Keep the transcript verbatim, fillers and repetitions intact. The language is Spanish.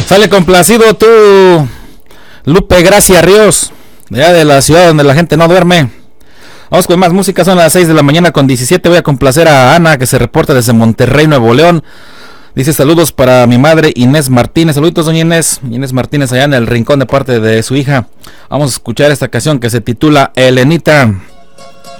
Sale complacido tú, Lupe Gracia Ríos, de allá de la ciudad donde la gente no duerme. Vamos con más música, son las seis de la mañana con diecisiete. Voy a complacer a Ana, que se reporta desde Monterrey, Nuevo León. Dice saludos para mi madre Inés Martínez. Saluditos, doña Inés. Inés Martínez allá en el rincón de parte de su hija. Vamos a escuchar esta canción que se titula Elenita.